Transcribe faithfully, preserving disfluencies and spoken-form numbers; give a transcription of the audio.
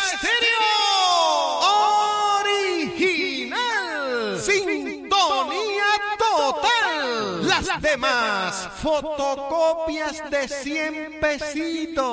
original. Sintonía total. Las demás fotocopias de cien pesitos.